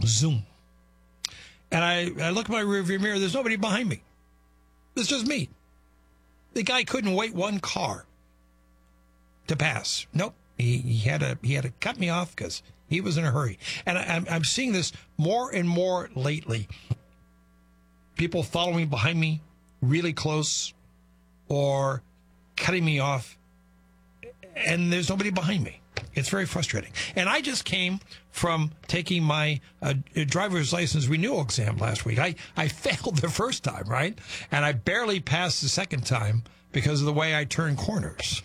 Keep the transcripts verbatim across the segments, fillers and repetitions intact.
Zoom. And I, I look at my rearview mirror. There's nobody behind me. It's just me. The guy couldn't wait one car to pass. Nope. He, he had to he had to cut me off because he was in a hurry. And I, I'm, I'm seeing this more and more lately. People following behind me really close or cutting me off, and there's nobody behind me. It's very frustrating. And I just came from taking my uh, driver's license renewal exam last week. I, I failed the first time, right? And I barely passed the second time because of the way I turn corners.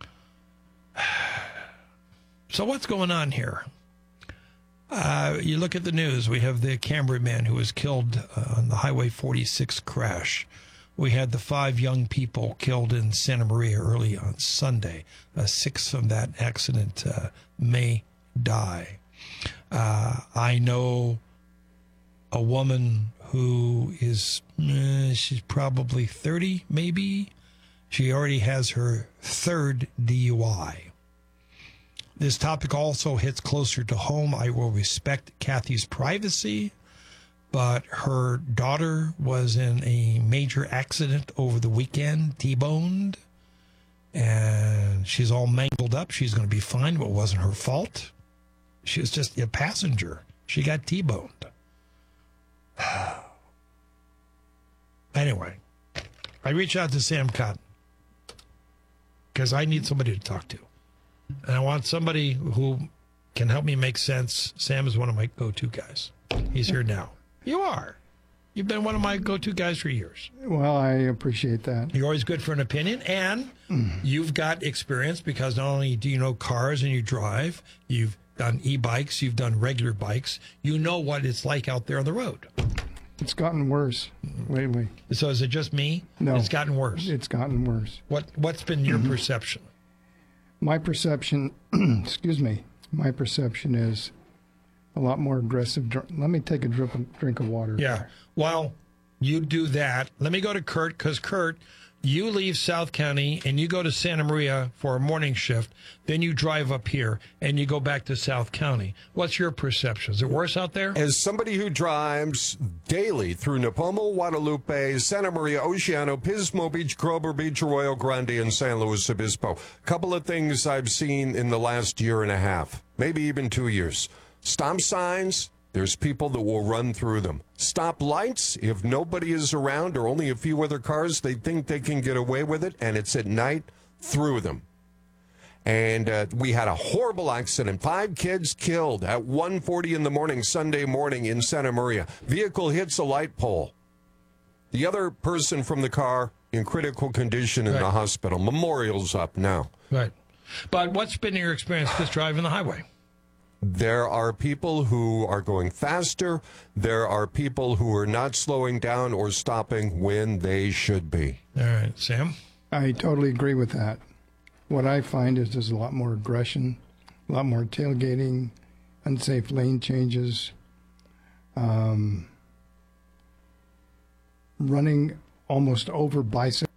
So what's going on here? Uh, you look at the news. We have the Cambry man who was killed uh, on the Highway forty-six crash. We had the five young people killed in Santa Maria early on Sunday. Uh, six from that accident uh, may die. Uh, I know a woman who is, eh, she's probably thirty, maybe. She already has her third D U I. This topic also hits closer to home. I will respect Kathy's privacy, but her daughter was in a major accident over the weekend, T-boned, and she's all mangled up. She's going to be fine, but it wasn't her fault. She was just a passenger. She got T-boned. Anyway, I reached out to Sam Cotton because I need somebody to talk to. And I want somebody who can help me make sense. Sam is one of my go-to guys. He's here now. You are. You've been one of my go-to guys for years. Well, I appreciate that. You're always good for an opinion, and mm. you've got experience because not only do you know cars and you drive, you've done e-bikes, you've done regular bikes. You know what it's like out there on the road. It's gotten worse lately. So is it just me? No. It's gotten worse. It's gotten worse. What, what's been your mm-hmm. perception? My perception, excuse me, my perception is a lot more aggressive. Let me take a drink of, drink of water. Yeah. Well, you do that. Let me go to Kurt, because Kurt, you leave South County and you go to Santa Maria for a morning shift. Then you drive up here and you go back to South County. What's your perception? Is it worse out there? As somebody who drives daily through Napomo, Guadalupe, Santa Maria, Oceano, Pismo Beach, Grover Beach, Arroyo Grande, and San Luis Obispo, a couple of things I've seen in the last year and a half, maybe even two years. Stop signs. There's people that will run through them. Stop lights, if nobody is around or only a few other cars, they think they can get away with it, and it's at night, through them. And uh, we had a horrible accident. Five kids killed at one forty in the morning, Sunday morning in Santa Maria. Vehicle hits a light pole. The other person from the car in critical condition in right. the hospital. Memorial's up now. Right. But what's been your experience just driving the highway? There are people who are going faster. There are people who are not slowing down or stopping when they should be. All right, Sam? I totally agree with that. What I find is there's a lot more aggression, a lot more tailgating, unsafe lane changes, um, running almost over bicycles.